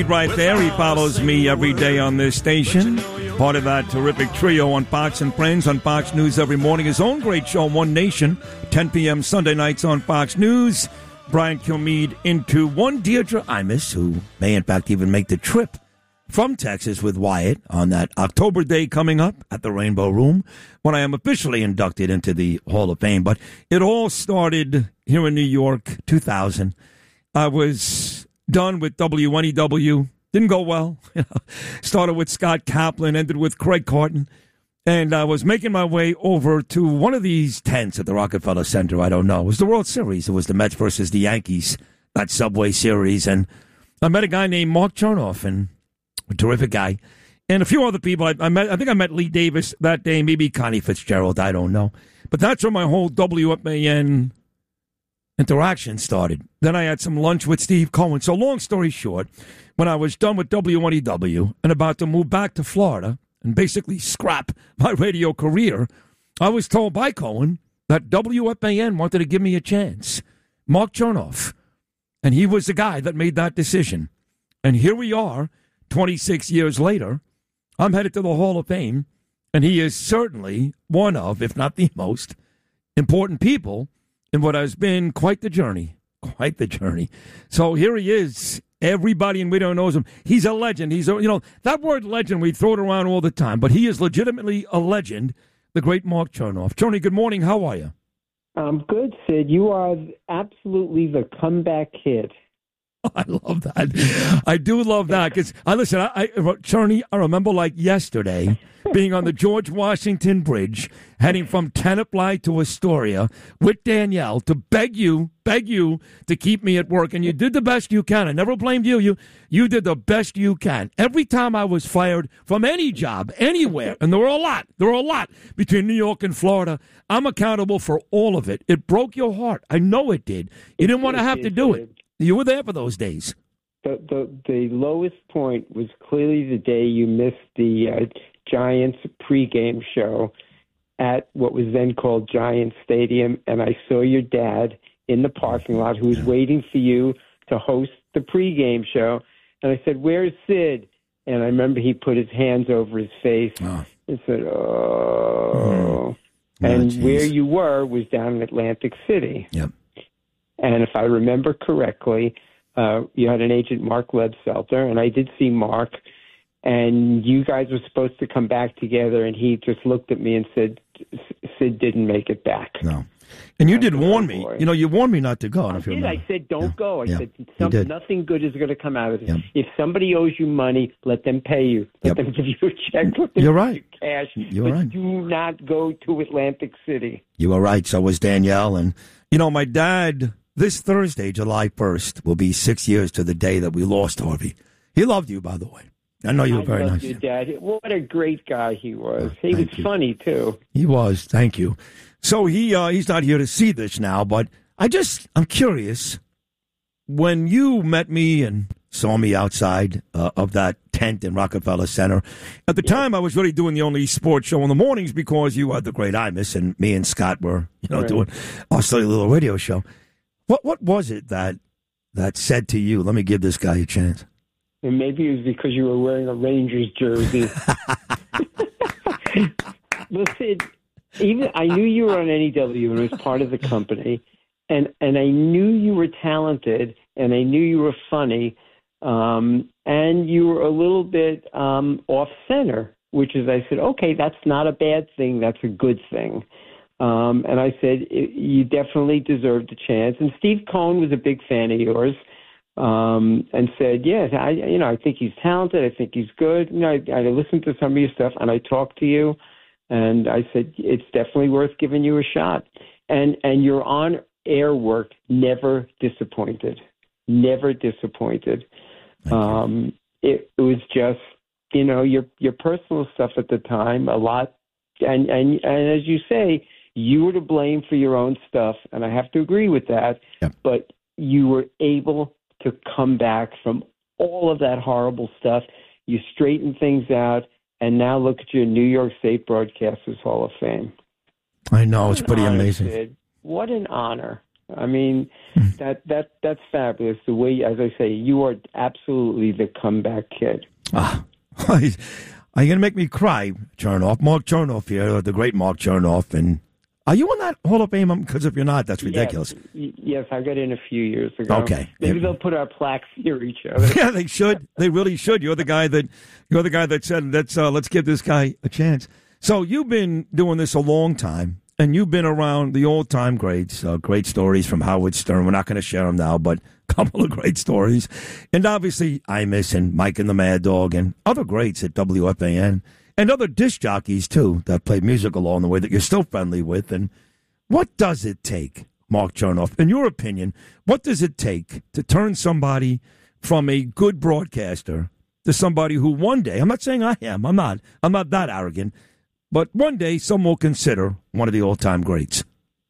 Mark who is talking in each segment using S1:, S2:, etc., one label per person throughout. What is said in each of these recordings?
S1: Right there, he follows me every day on this station. Part of that terrific trio on Fox and Friends on Fox News every morning. His own great show, One Nation, 10 p.m. Sunday nights on Fox News. Brian Kilmeade into one Deirdre Imus, who may in fact even make the trip from Texas with Wyatt on that October day coming up at the Rainbow Room when I am officially inducted into the Hall of Fame. But it all started here in New York, 2000. I was done with WNEW. Didn't go well. Started with Scott Kaplan, ended with Craig Carton. And I was making my way over to one of these tents at the Rockefeller Center. I don't know. It was the World Series. It was the Mets versus the Yankees, that Subway Series. And I met a guy named Mark Chernoff, and a terrific guy. And a few other people. I think I met Lee Davis that day, maybe Connie Fitzgerald. I don't know. But that's where my whole WFAN interaction started. Then I had some lunch with Steve Cohen. So long story short, when I was done with WNEW and about to move back to Florida and basically scrap my radio career, I was told by Cohen that WFAN wanted to give me a chance. Mark Chernoff. And he was the guy that made that decision. And here we are, 26 years later. I'm headed to the Hall of Fame, and he is certainly one of, if not the most, important people in what has been quite the journey. Quite the journey. So here he is. Everybody in Radio knows him. He's a legend. That word legend, we throw it around all the time, but he is legitimately a legend, the great Mark Chernoff. Cherny, good morning. How are you?
S2: I'm good, Sid. You are absolutely the comeback kid.
S1: I love that. I do love that because Cherny, I remember like yesterday being on the George Washington Bridge, heading from Tenafly to Astoria with Danielle to beg you to keep me at work, and you did the best you can. I never blamed you. You did the best you can. Every time I was fired from any job, anywhere, and there were a lot between New York and Florida, I'm accountable for all of it. It broke your heart. I know it did. You didn't want to have to do it. You were there for those days.
S2: The lowest point was clearly the day you missed the Giants pregame show at what was then called Giants Stadium, and I saw your dad in the parking lot who was waiting for you to host the pregame show. And I said, "Where's Sid?" And I remember he put his hands over his face and said, "Oh." And where you were was down in Atlantic City.
S1: Yep.
S2: And if I remember correctly, you had an agent, Mark Lebselter, and I did see Mark, and you guys were supposed to come back together, and he just looked at me and said, Sid didn't make it back.
S1: No. And you did warn me. You warned me not to go.
S2: I said, don't go. I said, nothing good is going to come out of this. Yep. If somebody owes you money, let them pay you. Let them give you a check. Let them
S1: You're
S2: give
S1: right.
S2: you cash.
S1: You're right.
S2: Do not go to Atlantic City.
S1: You were right. So was Danielle. And, my dad, this Thursday, July 1st, will be 6 years to the day that we lost Harvey. He loved you, by the way. I know you were very nice.
S2: Your dad. What a great guy he was. He was funny, too.
S1: He was. Thank you. So he's not here to see this now, but I'm curious. When you met me and saw me outside of that tent in Rockefeller Center, at the time I was really doing the only sports show in the mornings because you had the great Imus and me and Scott were, doing our silly little radio show. What was it that said to you, let me give this guy a chance?
S2: And maybe it was because you were wearing a Rangers jersey. Listen, I knew you were on NEW and it was part of the company, and I knew you were talented, and I knew you were funny, and you were a little bit off-center, which is, I said, okay, that's not a bad thing, that's a good thing. And I said, you definitely deserved a chance. And Steve Cohen was a big fan of yours. And said, yes, I think he's talented. I think he's good. I listened to some of your stuff, and I talked to you, and I said it's definitely worth giving you a shot. And your on-air work never disappointed. Never disappointed. It was just, your personal stuff at the time, a lot, and as you say, you were to blame for your own stuff, and I have to agree with that. Yep. But you were able to come back from all of that horrible stuff. You straightened things out, and now look at your New York State Broadcasters Hall of Fame.
S1: I know, it's pretty amazing.
S2: Sid. What an honor. I mean, that's fabulous. The way, as I say, you are absolutely the comeback kid.
S1: Are you going to make me cry, Chernoff? Mark Chernoff here, the great Mark Chernoff. And are you in that Hall of Fame? Because if you're not, that's ridiculous.
S2: Yes, I got in a few years ago.
S1: Okay.
S2: Maybe they'll put our plaques near each other.
S1: Yeah, they should. They really should. You're the guy that said, let's give this guy a chance. So you've been doing this a long time. And you've been around the old-time greats, great stories from Howard Stern. We're not going to share them now, but a couple of great stories. And obviously, Imus and Mike and the Mad Dog and other greats at WFAN and other disc jockeys, too, that played music along the way that you're still friendly with. And what does it take, Mark Chernoff, in your opinion, what does it take to turn somebody from a good broadcaster to somebody who one day, I'm not saying I am, I'm not that arrogant, but one day, some will consider one of the all-time greats.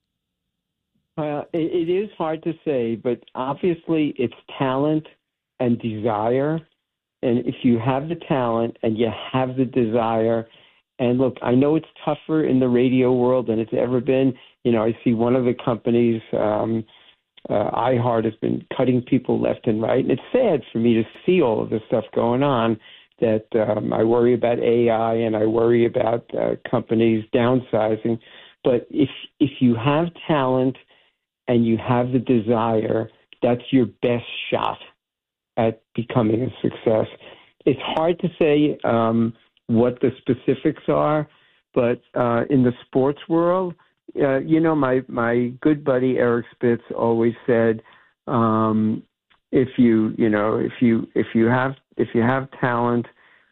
S2: It is hard to say, but obviously it's talent and desire. And if you have the talent and you have the desire, and look, I know it's tougher in the radio world than it's ever been. You know, I see one of the companies, iHeart, has been cutting people left and right. And it's sad for me to see all of this stuff going on. That I worry about AI and I worry about companies downsizing. But if you have talent and you have the desire, that's your best shot at becoming a success. It's hard to say what the specifics are, but in the sports world, my good buddy Eric Spitz always said, if you have talent,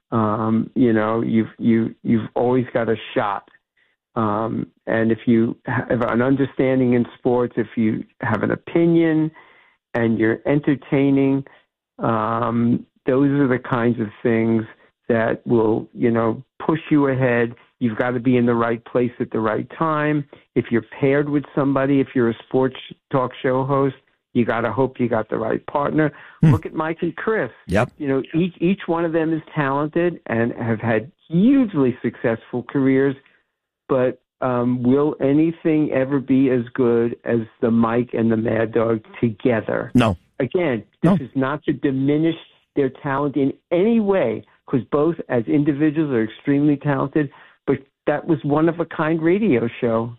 S2: you've always got a shot. And if you have an understanding in sports, if you have an opinion and you're entertaining, those are the kinds of things that will, push you ahead. You've got to be in the right place at the right time. If you're paired with somebody, if you're a sports talk show host, you got to hope you got the right partner. Look at Mike and Chris.
S1: Yep.
S2: Each one of them is talented and have had hugely successful careers, but will anything ever be as good as the Mike and the Mad Dog together?
S1: No.
S2: Again, this is not to diminish their talent in any way, because both as individuals are extremely talented, but that was one-of-a-kind radio show.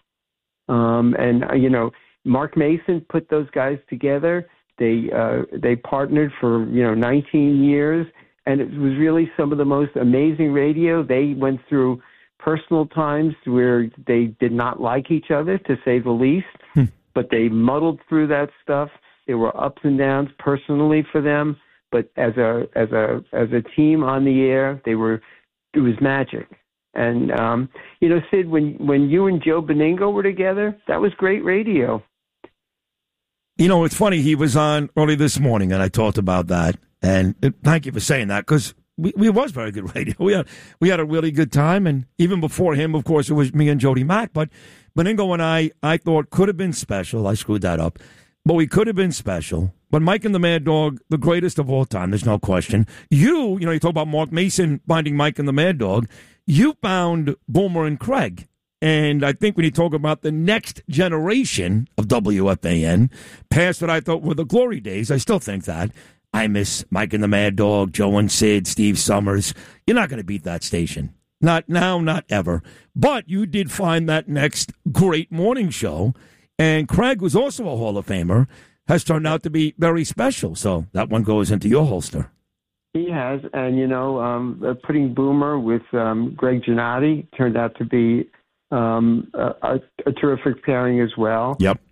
S2: Mark Mason put those guys together. They partnered for 19 years, and it was really some of the most amazing radio. They went through personal times where they did not like each other, to say the least, but they muddled through that stuff. There were ups and downs personally for them, but as a team on the air, it was magic. And Sid, when you and Joe Beningo were together, that was great radio.
S1: It's funny. He was on early this morning, and I talked about that. And thank you for saying that, because we was very good radio. We had a really good time, and even before him, of course, it was me and Jody Mack. But Beningo and I thought could have been special. I screwed that up, but we could have been special. But Mike and the Mad Dog, the greatest of all time, there's no question. You talk about Mark Mason finding Mike and the Mad Dog. You found Boomer and Craig. And I think when you talk about the next generation of WFAN, past what I thought were the glory days, I still think that. I miss Mike and the Mad Dog, Joe and Sid, Steve Summers. You're not going to beat that station. Not now, not ever. But you did find that next great morning show. And Craig, was also a Hall of Famer, has turned out to be very special. So that one goes into your holster.
S2: He has. And, putting Boomer with Greg Gennady turned out to be a terrific pairing as well.
S1: Yep.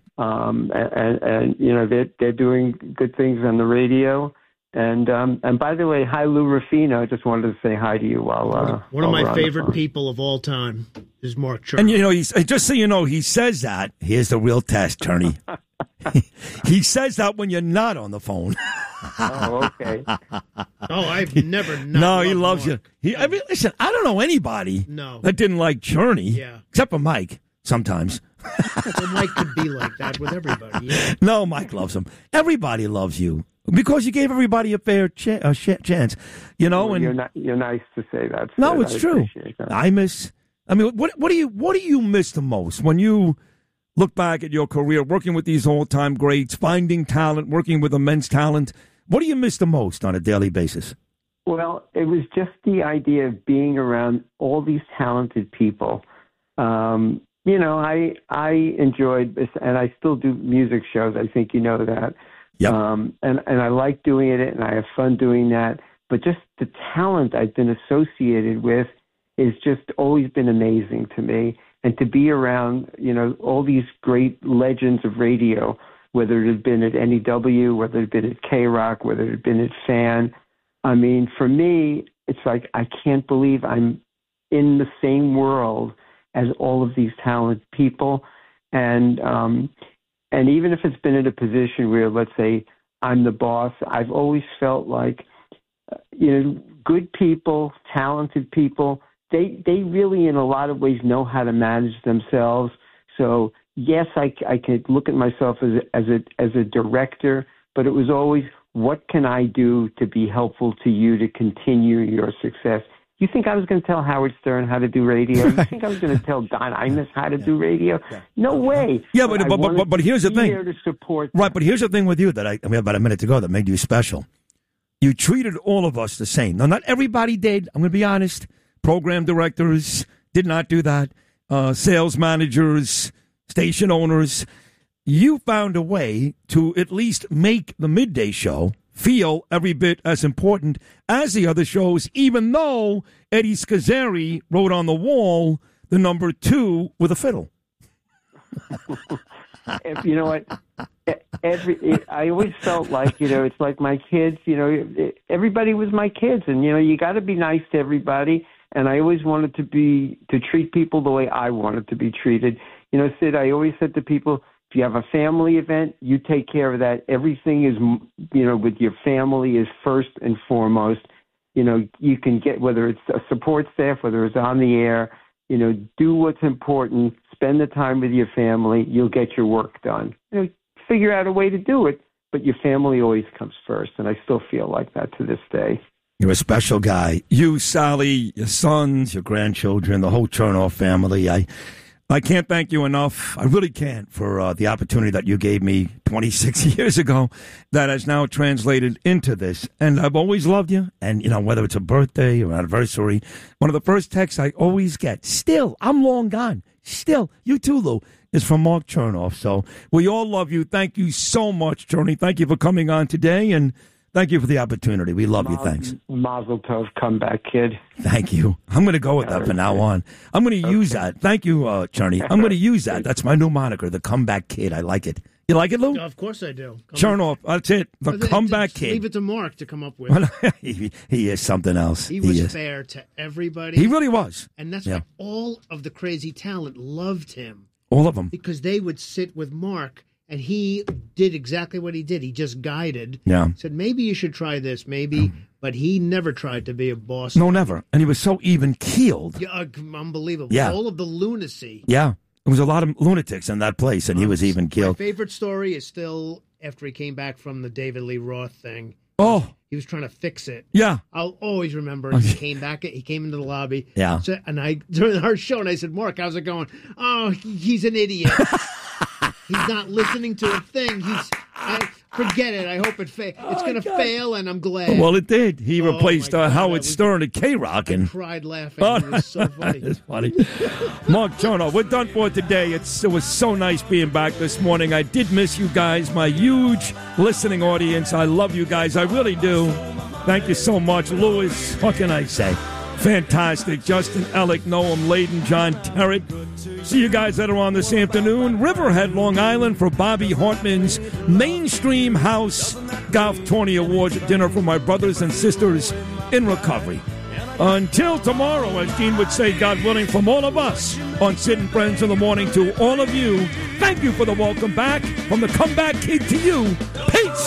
S2: They're doing good things on the radio. And by the way, hi Lou Rufino. I just wanted to say hi to you while
S3: one of my favorite people of all time is Mark Chernoff.
S1: And he's just so you know, he says that. Here's the real test, Turney. He says that when you're not on the phone.
S2: Oh, okay.
S3: I've never.
S1: No, he loves Mark. You. Listen, I don't know anybody that didn't like Cherney, except for Mike sometimes.
S3: Well, Mike could be like that with everybody. Yeah.
S1: No, Mike loves him. Everybody loves you because you gave everybody a fair chance.
S2: Well,
S1: and
S2: you're nice to say that.
S1: No, it's true. I mean, what do you miss the most when you look back at your career, working with these all-time greats, finding talent, working with immense talent, what do you miss the most on a daily basis?
S2: Well, it was just the idea of being around all these talented people. I enjoyed this, and I still do music shows. I think you know that.
S1: Yep.
S2: And I like doing it, and I have fun doing that. But just the talent I've been associated with has just always been amazing to me. And to be around, all these great legends of radio, whether it had been at NEW, whether it had been at K-Rock, whether it had been at Fan. I mean, for me, it's like I can't believe I'm in the same world as all of these talented people. And even if it's been in a position where, let's say, I'm the boss, I've always felt like, good people, talented people, they really, in a lot of ways, know how to manage themselves. So, yes, I could look at myself as a director, but it was always, what can I do to be helpful to you to continue your success? You think I was going to tell Howard Stern how to do radio? You think I was going to tell Don Imus how to do radio? No way.
S1: Yeah, but here's the thing.
S2: Here to support
S1: right, but here's the thing with you that we have about a minute to go that made you special. You treated all of us the same. Now, not everybody did. I'm going to be honest. Program directors did not do that. Sales managers, station owners. You found a way to at least make the midday show feel every bit as important as the other shows, even though Eddie Scazzeri wrote on the wall the number 2 with a fiddle.
S2: You know what? I always felt like, it's like my kids, everybody was my kids. And, you got to be nice to everybody. And I always wanted to treat people the way I wanted to be treated. Sid, I always said to people, if you have a family event, you take care of that. Everything is, with your family is first and foremost. You can get, whether it's a support staff, whether it's on the air, do what's important, spend the time with your family, you'll get your work done. Figure out a way to do it, but your family always comes first, and I still feel like that to this day.
S1: You're a special guy. You, Sally, your sons, your grandchildren, the whole Chernoff family. I can't thank you enough. I really can't for the opportunity that you gave me 26 years ago that has now translated into this. And I've always loved you. And, whether it's a birthday or anniversary, one of the first texts I always get, still, I'm long gone. Still, you too, Lou, is from Mark Chernoff. So we all love you. Thank you so much, Journey. Thank you for coming on today. And thank you for the opportunity. We love you. Thanks.
S2: Mazel tov, comeback kid.
S1: Thank you. I'm going to go with that from now on. I'm going to use that. Thank you, Cherny. I'm going to use that. That's my new moniker, the comeback kid. I like it. You like it, Lou?
S3: Of course I do.
S1: Chernoff, that's it. The comeback kid.
S3: Leave it to Mark to come up with.
S1: He is something else.
S3: He was fair to everybody.
S1: He really was.
S3: And that's why all of the crazy talent loved him.
S1: All of them.
S3: Because they would sit with Mark. And he did exactly what he did. He just guided.
S1: Yeah.
S3: Said, maybe you should try this, maybe. But he never tried to be a boss.
S1: No, never. And he was so even-keeled.
S3: Yeah, unbelievable.
S1: Yeah.
S3: All of the lunacy.
S1: Yeah. There was a lot of lunatics in that place, and he was even-keeled.
S3: My favorite story is still after he came back from the David Lee Roth thing.
S1: Oh.
S3: He was trying to fix it.
S1: Yeah.
S3: I'll always remember he came back. He came into the lobby.
S1: Yeah.
S3: So, and during our show, and I said, Mark, how's it going? Oh, he's an idiot. He's not listening to a thing. Forget it. I hope it's going to fail, and I'm glad.
S1: Well, it did. He replaced Howard Stern at K-Rock.
S3: I cried laughing. It was so funny.
S1: It's funny. Mark Chernoff, we're done for today. It was so nice being back this morning. I did miss you guys, my huge listening audience. I love you guys. I really do. Thank you so much. Louis, what can I say? Fantastic. Justin Ellick, Noam Layden, John Terrett. See you guys later on this afternoon. Riverhead, Long Island for Bobby Hartman's Mainstream House Golf Tourney Awards dinner for my brothers and sisters in recovery. Until tomorrow, as Gene would say, God willing, from all of us on Sid and Friends in the Morning to all of you, thank you for the welcome back. From the comeback kid to you, peace.